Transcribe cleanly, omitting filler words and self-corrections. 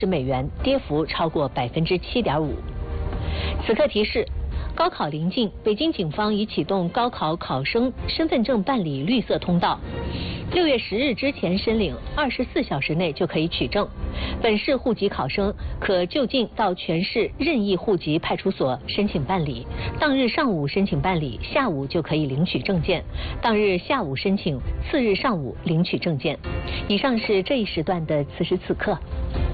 美元，跌幅超过7.5%。此刻提示。高考临近，北京警方已启动高考考生身份证办理绿色通道。6月10日之前申领，24小时内就可以取证。本市户籍考生可就近到全市任意户籍派出所申请办理，当日上午申请办理，下午就可以领取证件；当日下午申请，次日上午领取证件。以上是这一时段的此时此刻。